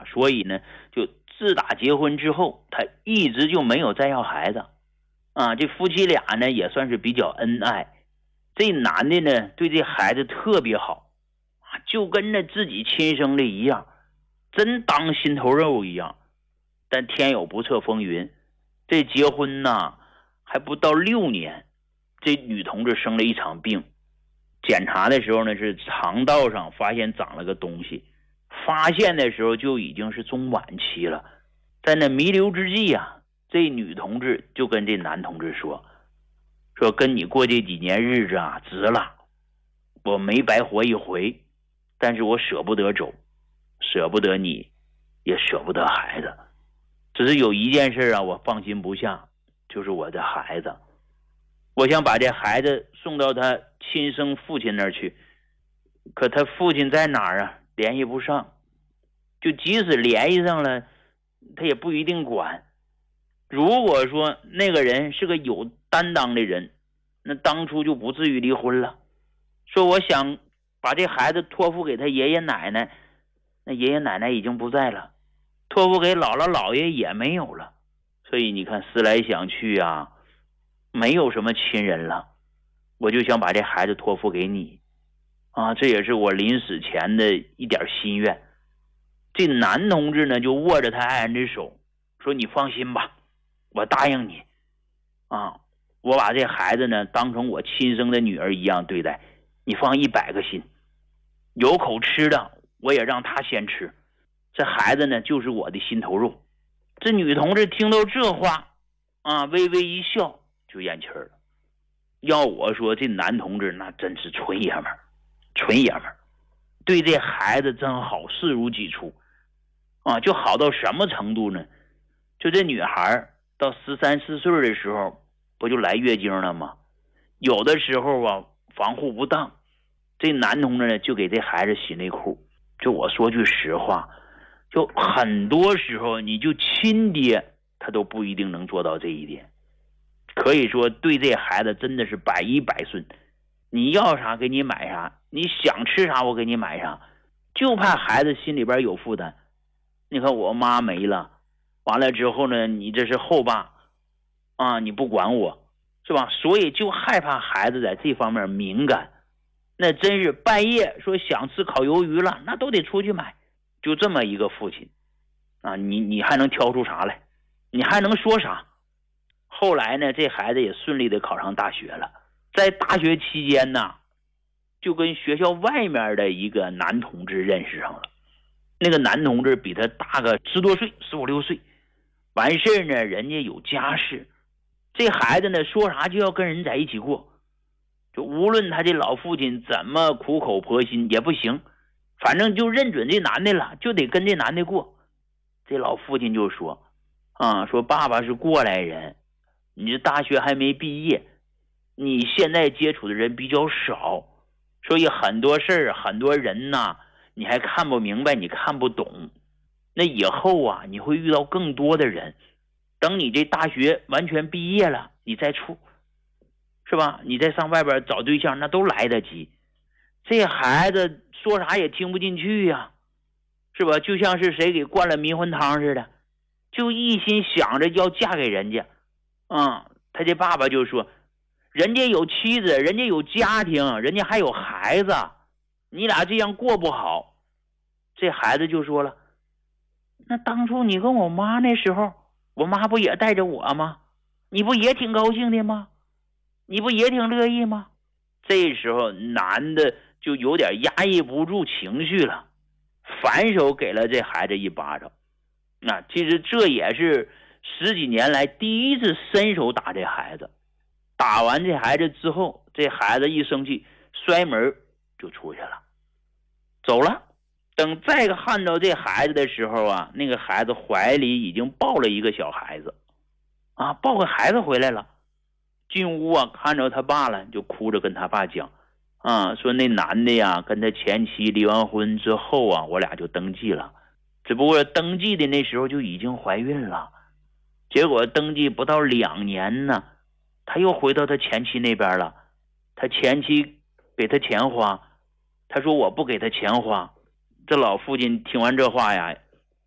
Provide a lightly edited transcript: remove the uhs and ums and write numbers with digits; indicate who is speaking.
Speaker 1: 所以呢，就自打结婚之后，他一直就没有再要孩子啊。这夫妻俩呢也算是比较恩爱，这男的呢对这孩子特别好啊，就跟那自己亲生的一样，真当心头肉一样。但天有不测风云，这结婚呢还不到6年，这女同志生了一场病，检查的时候呢是肠道上发现长了个东西，发现的时候就已经是中晚期了。在那弥留之际啊，这女同志就跟这男同志说跟你过这几年日子啊值了，我没白活一回，但是我舍不得走，舍不得你，也舍不得孩子，只是有一件事啊我放心不下，就是我的孩子，我想把这孩子送到他亲生父亲那儿去，可他父亲在哪儿啊？联系不上，就即使联系上了，他也不一定管。如果说那个人是个有担当的人，那当初就不至于离婚了。说我想把这孩子托付给他爷爷奶奶，那爷爷奶奶已经不在了，托付给姥姥姥爷也没有了。所以你看思来想去啊，没有什么亲人了，我就想把这孩子托付给你啊，这也是我临死前的一点心愿。这男同志呢就握着他爱人的手说，你放心吧，我答应你啊，我把这孩子呢当成我亲生的女儿一样对待，你放100个心，有口吃的我也让他先吃，这孩子呢就是我的心头肉。这女同志听到这话啊，微微一笑就咽气了。要我说，这男同志那真是纯爷们儿，纯爷们儿，对这孩子真好，视如己出啊，就好到什么程度呢？就这女孩到13、14岁的时候，不就来月经了吗？有的时候啊，防护不当，这男同志呢就给这孩子洗内裤。就我说句实话，就很多时候你就亲爹他都不一定能做到这一点。可以说对这孩子真的是百依百顺，你要啥给你买啥，你想吃啥我给你买啥，就怕孩子心里边有负担。你看我妈没了，完了之后呢，你这是后爸啊，你不管我是吧？所以就害怕孩子在这方面敏感，那真是半夜说想吃烤鱿鱼了，那都得出去买。就这么一个父亲啊，你还能挑出啥来？你还能说啥？后来呢，这孩子也顺利的考上大学了。在大学期间呢，就跟学校外面的一个男同志认识上了。那个男同志比他大个10多岁，15、16岁。完事呢，人家有家室，这孩子呢说啥就要跟人在一起过，就无论他这老父亲怎么苦口婆心也不行，反正就认准这男的了，就得跟这男的过。这老父亲就说说爸爸是过来人，你这大学还没毕业，你现在接触的人比较少，所以很多事儿很多人呐，你还看不明白，你看不懂。那以后啊，你会遇到更多的人，等你这大学完全毕业了，你再处，是吧？你再上外边找对象，那都来得及。这孩子说啥也听不进去呀，是吧？就像是谁给灌了迷魂汤似的，就一心想着要嫁给人家。他这爸爸就说，人家有妻子，人家有家庭，人家还有孩子，你俩这样过不好。这孩子就说了，那当初你跟我妈那时候，我妈不也带着我吗？你不也挺高兴的吗？你不也挺乐意吗？这时候男的就有点压抑不住情绪了，反手给了这孩子一巴掌。其实这也是10几年来第一次伸手打这孩子。打完这孩子之后，这孩子一生气摔门就出去了，走了。等再看到这孩子的时候啊，那个孩子怀里已经抱了一个小孩子抱个孩子回来了。进屋啊，看着他爸了，就哭着跟他爸讲说那男的呀跟他前妻离完婚之后啊，我俩就登记了，只不过登记的那时候就已经怀孕了，结果登记不到2年呢，他又回到他前妻那边了。他前妻给他钱花，他说我不给他钱花。这老父亲听完这话呀，